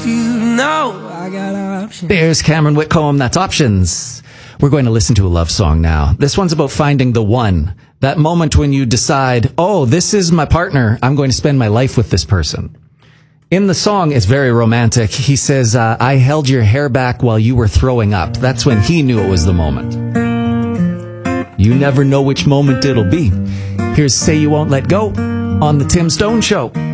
you know I got options. There's Cameron Whitcomb. That's Options. We're going to listen to a love song now. This one's about finding the one. That moment when you decide, oh, this is my partner. I'm going to spend my life with this person. In the song, it's very romantic. He says, I held your hair back while you were throwing up. That's when he knew it was the moment. You never know which moment it'll be. Here's Say You Won't Let Go on The Tim Stone Show.